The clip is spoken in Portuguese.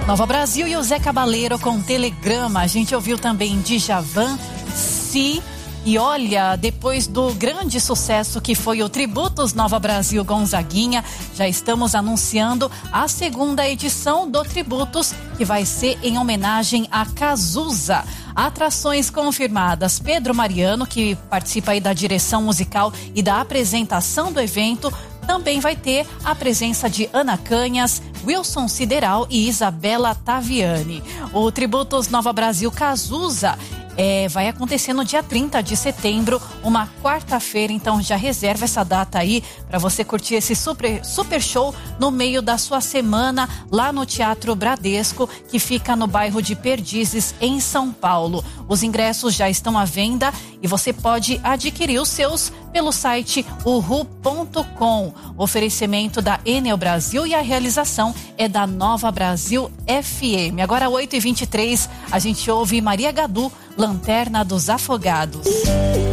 Nova Brasil e o Zé Cabaleiro com Telegrama. A gente ouviu também Djavan, Si. E olha, depois do grande sucesso que foi o Tributos Nova Brasil Gonzaguinha, já estamos anunciando a segunda edição do Tributos, que vai ser em homenagem a Cazuza. Atrações confirmadas: Pedro Mariano, que participa aí da direção musical e da apresentação do evento. Também vai ter a presença de Ana Canhas, Wilson Sideral e Isabela Taviani. O Tributos Nova Brasil Cazuza vai acontecer no dia 30 de setembro, uma quarta-feira. Então já reserva essa data aí para você curtir esse super show no meio da sua semana lá no Teatro Bradesco, que fica no bairro de Perdizes, em São Paulo. Os ingressos já estão à venda e você pode adquirir os seus pelo site uhu.com. Oferecimento da Enel Brasil e a realização é da Nova Brasil FM. Agora 8h23, a gente ouve Maria Gadu, Lanterna dos Afogados.